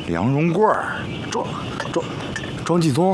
梁荣贵， 庄继宗。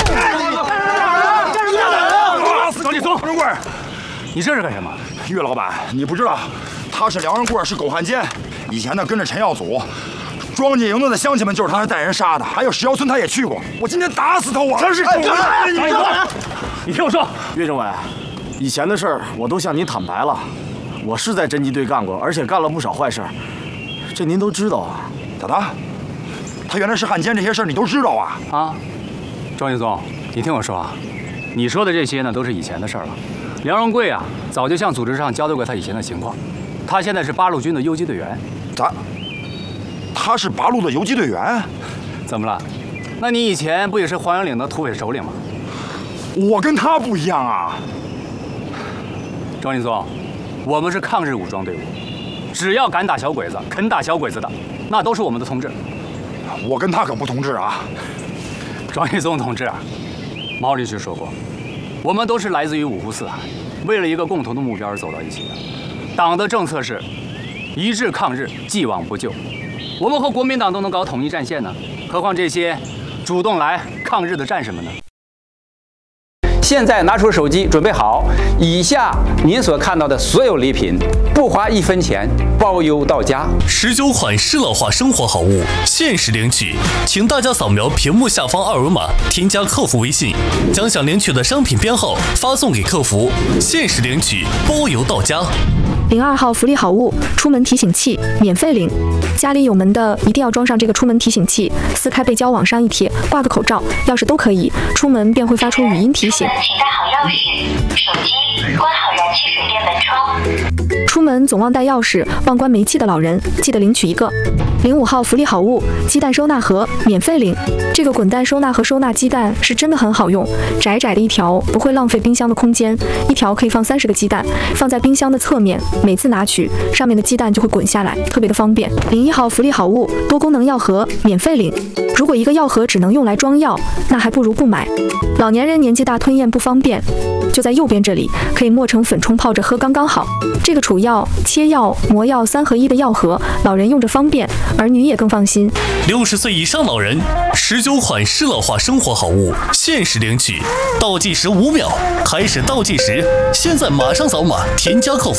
庄继宗，荣贵， 你这是干什么？ 岳老板，你不知道，他是梁荣贵，是狗汉奸，以前呢跟着陈耀祖。庄稼营子的乡亲们就是他带人杀的，还有石窑村他也去过。我今天打死他！我真是狗汉奸！你听我说， 岳政委，以前的事儿我都向您坦白了，我是在侦缉队干过，而且干了不少坏事，这您都知道啊。 咋的？他原来是汉奸，这些事儿你都知道啊？ 啊，庄继宗，你听我说啊，你说的这些呢都是以前的事儿了。梁荣贵啊，早就向组织上交代过他以前的情况，他现在是八路军的游击队员。 咋？他是八路的游击队员？ 怎么了？那你以前不也是黄杨岭的土匪首领吗？ 我跟他不一样啊！ 庄继宗，我们是抗日武装队伍，只要敢打小鬼子、肯打小鬼子的，那都是我们的同志。 我跟他可不同志啊！ 庄继宗同志啊，毛律师说过，我们都是来自于五湖四海，为了一个共同的目标而走到一起的。党的政策是一致抗日，既往不咎。我们和国民党都能搞统一战线呢，何况这些主动来抗日的战士们呢？ 现在拿出手机，准备好，以下您所看到的所有礼品，不花1分钱，包邮到家。 19款适老化生活好物，限时领取，请大家扫描屏幕下方二维码，添加客服微信，将想领取的商品编号发送给客服，限时领取，包邮到家。 02号福利好物，出门提醒器，免费领。家里有门的一定要装上这个出门提醒器，撕开背胶往上一贴，挂个口罩、钥匙都可以，出门便会发出语音提醒。 请带好钥匙、手机，关好燃气水电门窗。 出门总忘带钥匙、忘关煤气的老人，记得领取一个。05号福利好物，鸡蛋收纳盒，免费领。这个滚蛋收纳盒收纳鸡蛋是真的很好用，窄窄的一条不会浪费冰箱的空间，一条可以放30个鸡蛋，放在冰箱的侧面，每次拿取上面的鸡蛋就会滚下来，特别的方便。01号福利好物，多功能药盒，免费领。如果一个药盒只能用来装药，那还不如不买。老年人年纪大吞咽不方便，就在右边这里，可以磨成粉冲泡着喝刚刚好。这个储药、切药、磨药3合1的药盒，老人用着方便，儿女也更放心。 60岁以上老人，19款适老化生活好物，限时领取，倒计时5秒，开始倒计时，现在马上扫码添加客服。